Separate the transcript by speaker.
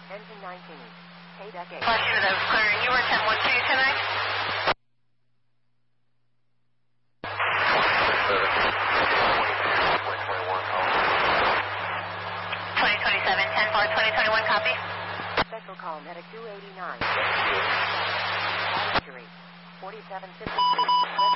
Speaker 1: Engine 19. KDEC 8.
Speaker 2: Question, that was clear. You were 1012 tonight? 2027, 10-4, 2021, copy.
Speaker 1: Special call, medic 289. Injury, 4753.